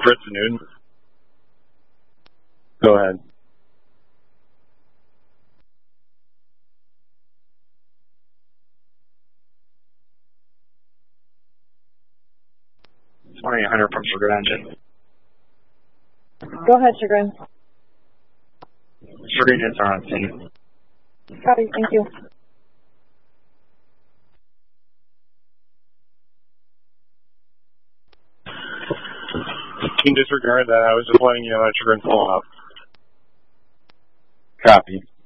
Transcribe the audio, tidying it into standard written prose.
Chris Newton. Go ahead. Morning, Hunter from Sugar Engine. Go ahead, Chagrin. Sugar units are on scene. Copy, thank you. Team disregard that. I was just letting you know that Chagrin's pulling up. Copy.